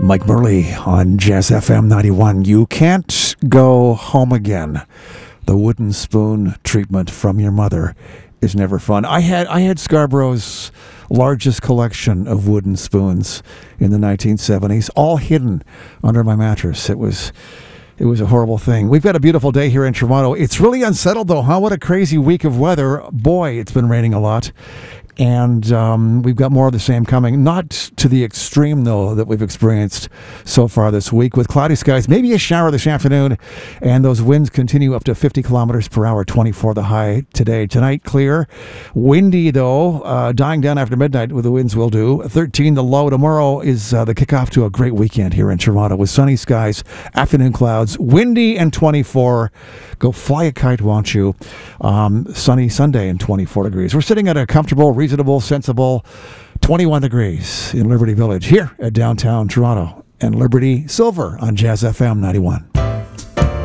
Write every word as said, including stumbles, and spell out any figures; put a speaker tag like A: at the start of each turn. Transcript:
A: Mike Murley on Jazz F M ninety-one. You can't go home again. The wooden spoon treatment from your mother is never fun. I had I had Scarborough's largest collection of wooden spoons in the nineteen seventies, all hidden under my mattress. It was it was a horrible thing. We've got a beautiful day here in Toronto. It's really unsettled though, huh? What a crazy week of weather. Boy, it's been raining a lot. And um, we've got more of the same coming. Not to the extreme, though, that we've experienced so far this week. With cloudy skies, maybe a shower this afternoon. And those winds continue up to fifty kilometers per hour, twenty-four the high today. Tonight, clear. Windy, though, uh, dying down after midnight, with the winds will do. thirteen the low. Tomorrow is uh, the kickoff to a great weekend here in Toronto with sunny skies, afternoon clouds, windy and twenty-four. Go fly a kite, won't you? Um, sunny Sunday and twenty-four degrees. We're sitting at a comfortable, reasonable, sensible twenty-one degrees in Liberty Village here at downtown Toronto. And Liberty Silver on Jazz F M ninety-one.